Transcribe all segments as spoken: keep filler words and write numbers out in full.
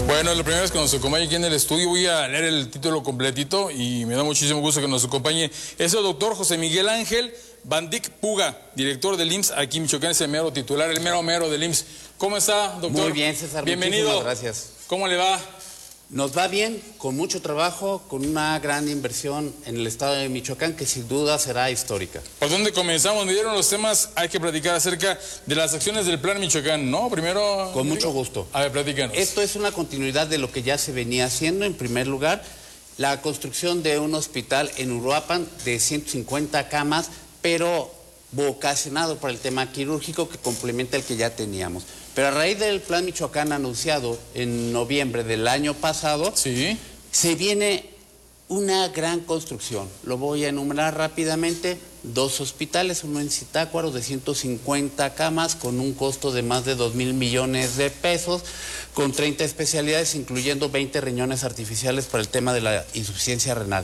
Bueno, la primera vez que nos acompaña aquí en el estudio, voy a leer el título completito y me da muchísimo gusto que nos acompañe. Es el doctor José Miguel Ángel Bandic Puga, director del I M S S aquí en Michoacán, es el mero titular, el mero mero del I M S S. ¿Cómo está, doctor? Muy bien, César. Bienvenido. Gracias. ¿Cómo le va? Nos va bien, con mucho trabajo, con una gran inversión en el estado de Michoacán que sin duda será histórica. ¿Por dónde comenzamos? Me dieron los temas, hay que platicar acerca de las acciones del Plan Michoacán, ¿no? Primero... Con mucho gusto. A ver, platícanos. Esto es una continuidad de lo que ya se venía haciendo. En primer lugar, la construcción de un hospital en Uruapan de ciento cincuenta camas, pero vocacionado para el tema quirúrgico que complementa el que ya teníamos. Pero a raíz del Plan Michoacán anunciado en noviembre del año pasado, sí, se viene una gran construcción. Lo voy a enumerar rápidamente. Dos hospitales, uno en Zitácuaro de ciento cincuenta camas con un costo de más de dos mil millones de pesos, con treinta especialidades, incluyendo veinte riñones artificiales para el tema de la insuficiencia renal.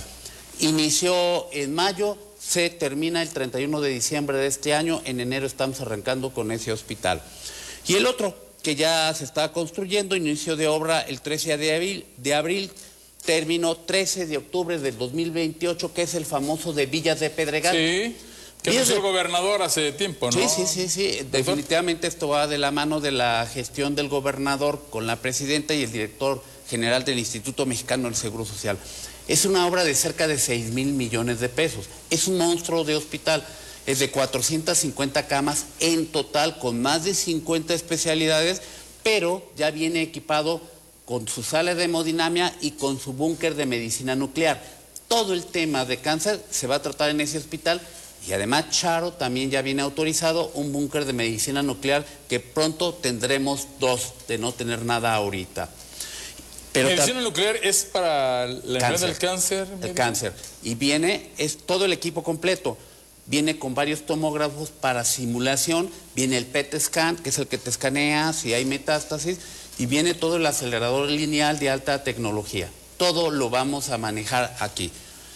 Inició en mayo, se termina el treinta y uno de diciembre de este año, en enero estamos arrancando con ese hospital. Y el otro, que ya se está construyendo, inicio de obra el trece de abril, de abril, término trece de octubre del dos mil veintiocho, que es el famoso de Villas de Pedregal. Sí, que es el gobernador hace tiempo, ¿no? Sí, sí, sí, sí. Definitivamente esto va de la mano de la gestión del gobernador con la presidenta y el director general del Instituto Mexicano del Seguro Social. Es una obra de cerca de seis mil millones de pesos. Es un monstruo de hospital. Es de cuatrocientas cincuenta camas en total, con más de cincuenta especialidades, pero ya viene equipado con su sala de hemodinamia y con su búnker de medicina nuclear. Todo el tema de cáncer se va a tratar en ese hospital y además Charo también ya viene autorizado un búnker de medicina nuclear que pronto tendremos dos, de no tener nada ahorita. Pero medicina nuclear es para la enfermedad del cáncer. El cáncer. Y viene, es todo el equipo completo. Viene con varios tomógrafos para simulación, viene el P E T scan, que es el que te escanea si hay metástasis, y viene todo el acelerador lineal de alta tecnología. Todo lo vamos a manejar aquí.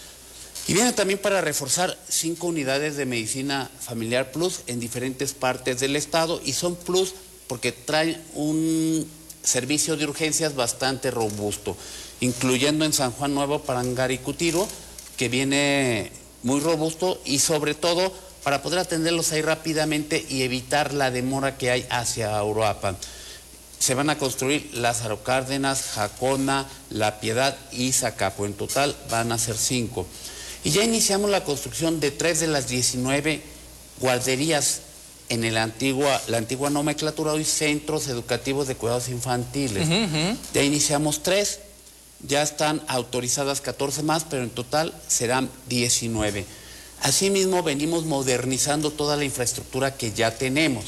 Y viene también para reforzar cinco unidades de medicina familiar plus en diferentes partes del estado, y son plus porque traen un servicio de urgencias bastante robusto, incluyendo en San Juan Nuevo, Parangaricutiro, que viene muy robusto y sobre todo para poder atenderlos ahí rápidamente y evitar la demora que hay hacia Uruapan. Se van a construir Lázaro Cárdenas, Jacona, La Piedad y Zacapo. En total van a ser cinco. Y ya iniciamos la construcción de tres de las diecinueve guarderías en el antigua, la antigua nomenclatura, hoy centros educativos de cuidados infantiles. Uh-huh, uh-huh. Ya iniciamos tres. Ya están autorizadas catorce más, pero en total serán diecinueve. Asimismo, venimos modernizando toda la infraestructura que ya tenemos.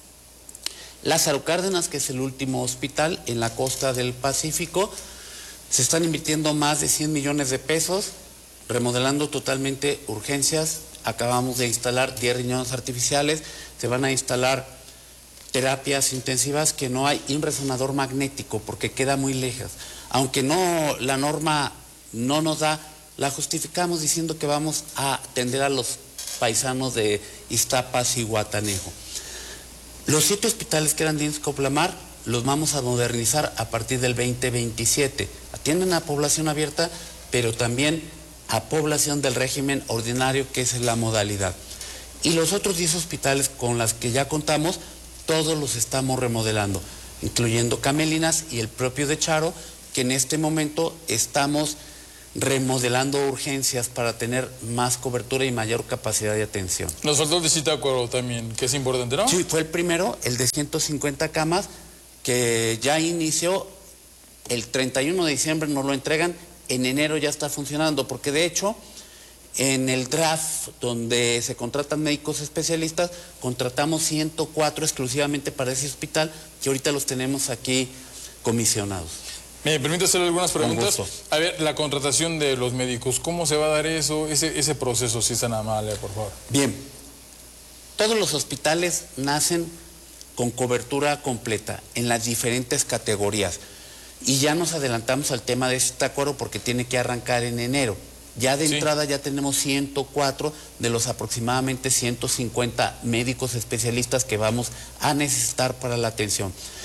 Lázaro Cárdenas, que es el último hospital en la costa del Pacífico, se están invirtiendo más de cien millones de pesos, remodelando totalmente urgencias. Acabamos de instalar diez riñones artificiales, se van a instalar terapias intensivas que no hay, y un resonador magnético porque queda muy lejos. Aunque no, la norma no nos da, la justificamos diciendo que vamos a atender a los paisanos de Iztapas y Guatanejo. Los siete hospitales que eran de I M S S Coplamar los vamos a modernizar a partir del veinte veintisiete. Atienden a población abierta, pero también a población del régimen ordinario, que es la modalidad. Y los otros diez hospitales con los que ya contamos, todos los estamos remodelando, incluyendo Camelinas y el propio de Charo, que en este momento estamos remodelando urgencias para tener más cobertura y mayor capacidad de atención. Nos faltó el de Zitácuaro también, que es importante, ¿no? Sí, fue el primero, el de ciento cincuenta camas, que ya inició el treinta y uno de diciembre, nos lo entregan, en enero ya está funcionando, porque de hecho, en el draft donde se contratan médicos especialistas, contratamos ciento cuatro exclusivamente para ese hospital, que ahorita los tenemos aquí comisionados. ¿Me permite hacerle algunas preguntas? A ver, la contratación de los médicos, ¿cómo se va a dar eso, ese, ese proceso, si es tan amable, por favor? Bien, todos los hospitales nacen con cobertura completa en las diferentes categorías. Y ya nos adelantamos al tema de Zitácuaro porque tiene que arrancar en enero. Ya de sí. entrada ya tenemos ciento cuatro de los aproximadamente ciento cincuenta médicos especialistas que vamos a necesitar para la atención.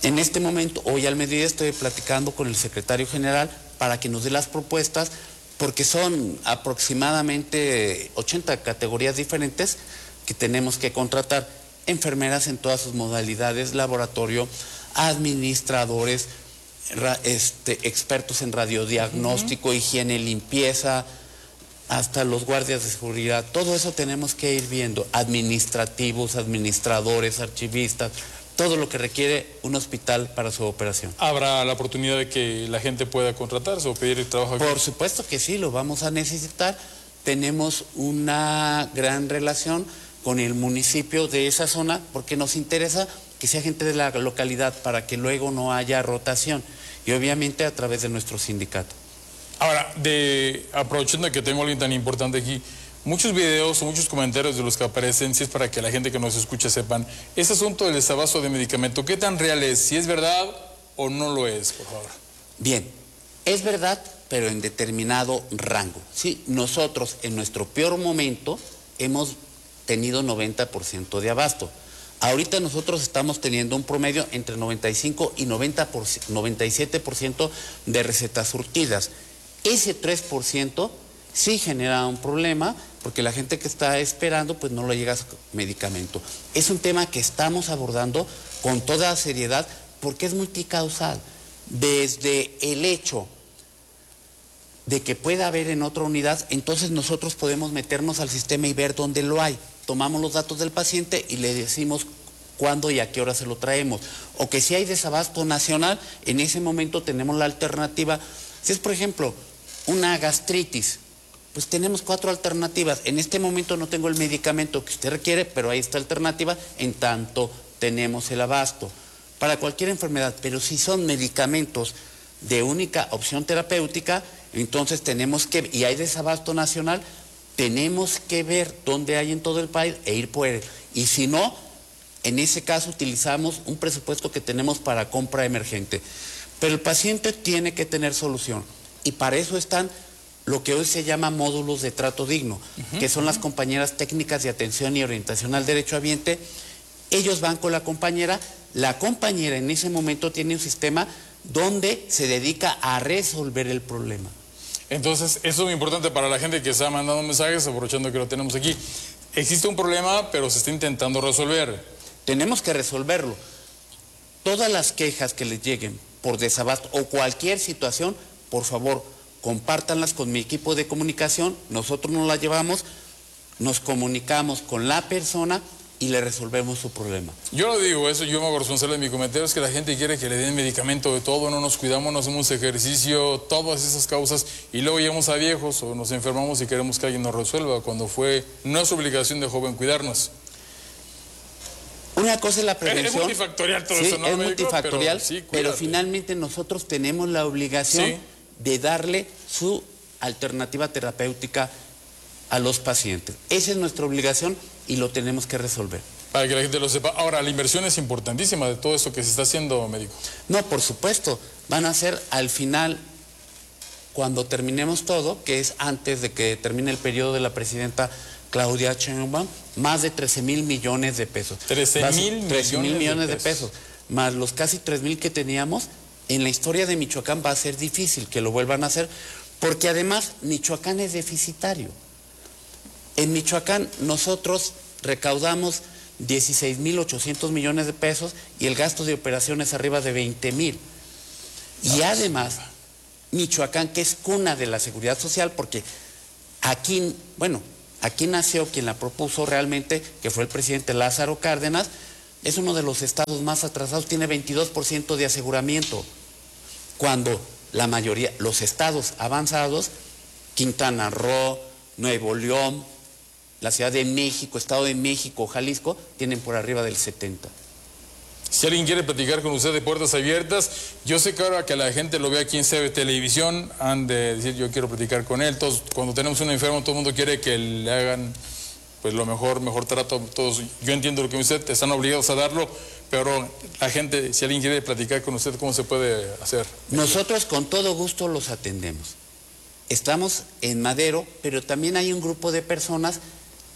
En este momento, hoy al mediodía, estoy platicando con el secretario general para que nos dé las propuestas, porque son aproximadamente ochenta categorías diferentes que tenemos que contratar. Enfermeras en todas sus modalidades, laboratorio, administradores, este, expertos en radiodiagnóstico, uh-huh. higiene, limpieza, hasta los guardias de seguridad. Todo eso tenemos que ir viendo. Administrativos, administradores, archivistas, todo lo que requiere un hospital para su operación. ¿Habrá la oportunidad de que la gente pueda contratarse o pedir el trabajo aquí? Por supuesto que sí, lo vamos a necesitar. Tenemos una gran relación con el municipio de esa zona, porque nos interesa que sea gente de la localidad para que luego no haya rotación, y obviamente a través de nuestro sindicato. Ahora, de, aprovechando que tengo a alguien tan importante aquí, muchos videos o muchos comentarios de los que aparecen, si es para que la gente que nos escucha sepan, ese asunto del desabasto de medicamento, ¿qué tan real es? ¿Si es verdad o no lo es, por favor? Bien, es verdad, pero en determinado rango. Sí, nosotros en nuestro peor momento hemos tenido noventa por ciento de abasto. Ahorita nosotros estamos teniendo un promedio entre noventa y cinco y noventa por ciento, noventa y siete por ciento de recetas surtidas. Ese tres por ciento sí genera un problema, porque la gente que está esperando pues no le llega medicamento. Es un tema que estamos abordando con toda seriedad, porque es multicausal. Desde el hecho de que pueda haber en otra unidad, entonces nosotros podemos meternos al sistema y ver dónde lo hay. Tomamos los datos del paciente y le decimos cuándo y a qué hora se lo traemos. O que si hay desabasto nacional, en ese momento tenemos la alternativa. Si es, por ejemplo, una gastritis, pues tenemos cuatro alternativas. En este momento no tengo el medicamento que usted requiere, pero ahí está la alternativa, en tanto tenemos el abasto. Para cualquier enfermedad, pero si son medicamentos de única opción terapéutica, entonces tenemos que, y hay desabasto nacional, tenemos que ver dónde hay en todo el país e ir por él. Y si no, en ese caso utilizamos un presupuesto que tenemos para compra emergente. Pero el paciente tiene que tener solución. Y para eso están lo que hoy se llama módulos de trato digno, uh-huh, que son uh-huh. las compañeras técnicas de atención y orientación al derechohabiente. Ellos van con la compañera. La compañera en ese momento tiene un sistema donde se dedica a resolver el problema. Entonces, eso es muy importante para la gente que está mandando mensajes, aprovechando que lo tenemos aquí. Existe un problema, pero se está intentando resolver. Tenemos que resolverlo. Todas las quejas que les lleguen por desabasto o cualquier situación, por favor, compártanlas con mi equipo de comunicación. Nosotros nos las llevamos, nos comunicamos con la persona y le resolvemos su problema. Yo lo digo, eso yo me hago responsable de mi comentario, es que la gente quiere que le den medicamento de todo, no nos cuidamos, no hacemos ejercicio, todas esas causas, y luego llegamos a viejos o nos enfermamos y queremos que alguien nos resuelva, cuando fue nuestra obligación de joven cuidarnos. Una cosa es la prevención. Es, es multifactorial todo sí, eso, ¿no? es médico? multifactorial, pero, sí, pero finalmente nosotros tenemos la obligación sí. de darle su alternativa terapéutica a los pacientes. Esa es nuestra obligación y lo tenemos que resolver. Para que la gente lo sepa. Ahora, la inversión es importantísima de todo esto que se está haciendo, médico. No, por supuesto. Van a ser al final, cuando terminemos todo, que es antes de que termine el periodo de la presidenta Claudia Sheinbaum, más de trece mil millones de pesos. trece mil millones de pesos. Más los casi tres mil que teníamos. En la historia de Michoacán va a ser difícil que lo vuelvan a hacer, porque además Michoacán es deficitario. En Michoacán nosotros recaudamos dieciséis mil ochocientos millones de pesos y el gasto de operaciones arriba de veinte mil. Y además, Michoacán, que es cuna de la seguridad social, porque aquí, bueno, aquí nació quien la propuso realmente, que fue el presidente Lázaro Cárdenas, es uno de los estados más atrasados, tiene veintidós por ciento de aseguramiento, cuando la mayoría, los estados avanzados, Quintana Roo, Nuevo León, la Ciudad de México, Estado de México, Jalisco, tienen por arriba del setenta. Si alguien quiere platicar con usted de puertas abiertas, yo sé que ahora que la gente lo ve aquí en C B Televisión, han de decir yo quiero platicar con él. Todos, cuando tenemos un enfermo, todo el mundo quiere que le hagan pues lo mejor, mejor trato. Todos, yo entiendo lo que usted, están obligados a darlo, pero la gente, si alguien quiere platicar con usted, ¿cómo se puede hacer? Nosotros con todo gusto los atendemos. Estamos en Madero, pero también hay un grupo de personas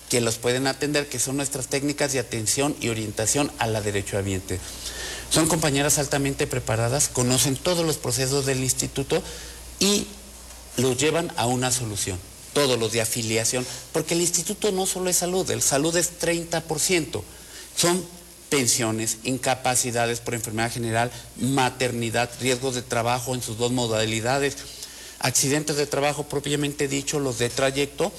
que los pueden atender, que son nuestras técnicas de atención y orientación a la derechohabiente. Son compañeras altamente preparadas, conocen todos los procesos del instituto y los llevan a una solución, todos los de afiliación, porque el instituto no solo es salud, el salud es treinta por ciento, son pensiones, incapacidades por enfermedad general, maternidad, riesgos de trabajo en sus dos modalidades, accidentes de trabajo propiamente dicho, los de trayecto,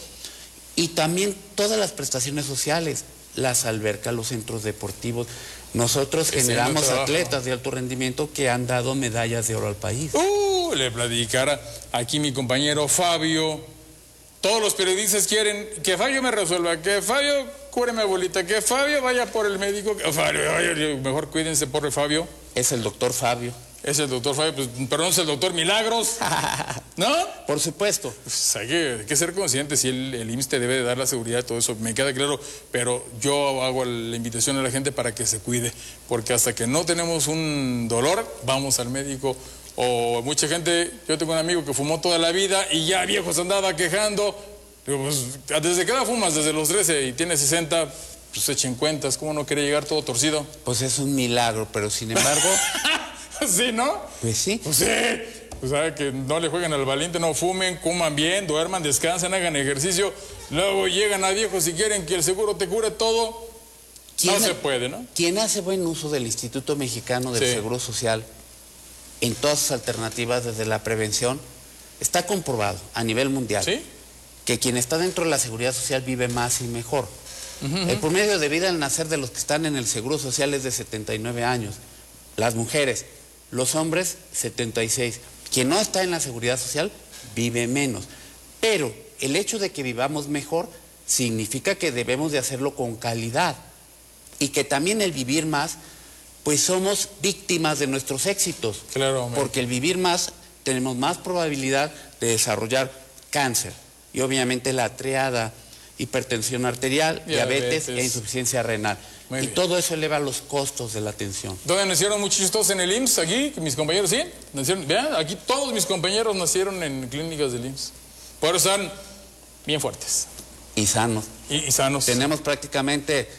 y también todas las prestaciones sociales, las albercas, los centros deportivos. Nosotros generamos atletas de alto rendimiento que han dado medallas de oro al país. Uh, le platicara aquí mi compañero Fabio. Todos los periodistas quieren que Fabio me resuelva, que Fabio cure a mi abuelita, que Fabio vaya por el médico. Fabio, mejor cuídense por el Fabio. Es el doctor Fabio. Es el doctor Fabio, pues, pero no es el doctor Milagros, ¿no? Por supuesto. Pues hay, que, hay que ser conscientes, si el, el I M S S te debe de dar la seguridad, todo eso me queda claro, pero yo hago la invitación a la gente para que se cuide, porque hasta que no tenemos un dolor, vamos al médico. O mucha gente, yo tengo un amigo que fumó toda la vida y ya viejo se andaba quejando. Digo, pues, ¿desde qué edad fumas? Desde los trece y tiene sesenta, pues echen cuentas, ¿cómo no quiere llegar todo torcido? Pues es un milagro, pero sin embargo... Sí, ¿no? Pues sí. Pues sí. O sea, que no le jueguen al valiente, no fumen, coman bien, duerman, descansen, hagan ejercicio. Luego llegan a viejos y quieren que el seguro te cure todo. No se puede, ¿no? Quien hace buen uso del Instituto Mexicano del sí. Seguro Social en todas sus alternativas desde la prevención, está comprobado a nivel mundial ¿sí? que quien está dentro de la seguridad social vive más y mejor. Uh-huh. El promedio de vida al nacer de los que están en el Seguro Social es de setenta y nueve años. Las mujeres, los hombres, setenta y seis. Quien no está en la seguridad social vive menos. Pero el hecho de que vivamos mejor significa que debemos de hacerlo con calidad. Y que también el vivir más, pues somos víctimas de nuestros éxitos. Claro, porque el vivir más, tenemos más probabilidad de desarrollar cáncer. Y obviamente la triada, hipertensión arterial, diabetes, diabetes e insuficiencia renal. Muy y bien. Todo eso eleva los costos de la atención. ¿Dónde nacieron muchos todos en el I M S S? Aquí, mis compañeros, ¿sí? Nacieron, vean, aquí todos mis compañeros nacieron en clínicas del I M S S. Por eso están bien fuertes. Y sanos. Y, y sanos. Tenemos prácticamente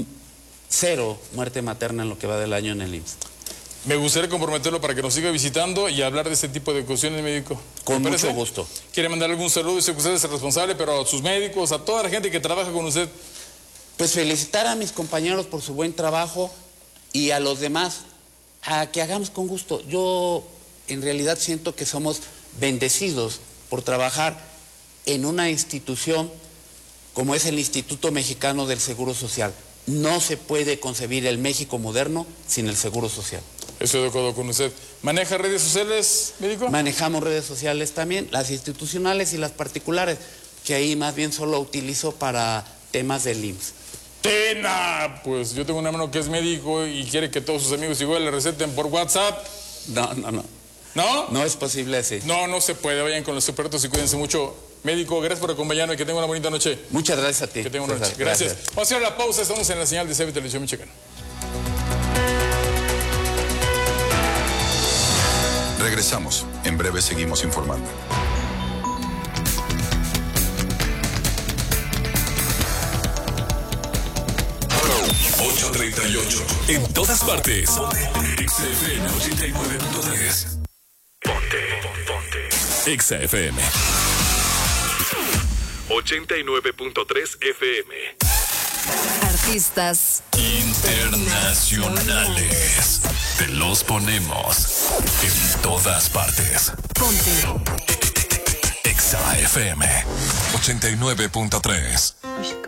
cero muerte materna en lo que va del año en el I M S S. Me gustaría comprometerlo para que nos siga visitando y hablar de este tipo de cuestiones, médico. Con mucho gusto. ¿Quiere mandar algún saludo? Sé que usted es el responsable, pero a sus médicos, a toda la gente que trabaja con usted. Pues felicitar a mis compañeros por su buen trabajo y a los demás a que hagamos con gusto. Yo en realidad siento que somos bendecidos por trabajar en una institución como es el Instituto Mexicano del Seguro Social. No se puede concebir el México moderno sin el Seguro Social. Estoy de acuerdo con usted. ¿Maneja redes sociales, médico? Manejamos redes sociales también, las institucionales y las particulares, que ahí más bien solo utilizo para temas del I M S S. ¡Tena! Pues yo tengo un hermano que es médico y quiere que todos sus amigos igual le receten por WhatsApp. No, no, no. ¿No? No es posible así. No, no se puede. Vayan con los expertos y cuídense mucho. Médico, gracias por acompañarnos y que tenga una bonita noche. Muchas gracias a ti. Que tenga una noche. Gracias. gracias. Vamos a hacer la pausa. Estamos en la señal de C B Televisión Michoacán. Regresamos. En breve seguimos informando. ocho treinta y ocho. En todas partes. X F M ochenta y nueve punto tres. Ponte, ponte. X F M ochenta y nueve punto tres F M. Artistas internacionales. Te los ponemos en todas partes. Ponte. X F M ochenta y nueve punto tres.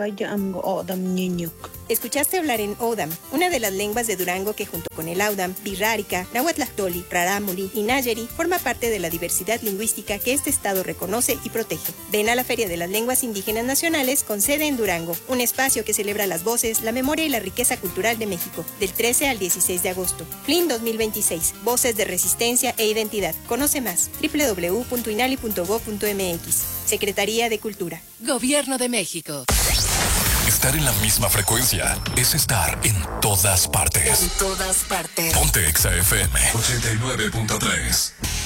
Escuchaste hablar en Odam, una de las lenguas de Durango que junto con el Audam, Birrárica, Nahuatlactoli, Rarámuri y Nayeri forma parte de la diversidad lingüística que este estado reconoce y protege. Ven a la Feria de las Lenguas Indígenas Nacionales con sede en Durango, un espacio que celebra las voces, la memoria y la riqueza cultural de México, del trece al dieciséis de agosto. F L I N dos mil veintiséis, Voces de Resistencia e Identidad. Conoce más, doble u doble u doble u punto inali punto gob punto m x. Secretaría de Cultura. Gobierno de México. Estar en la misma frecuencia es estar en todas partes. En todas partes. Ponte X F M ochenta y nueve punto tres.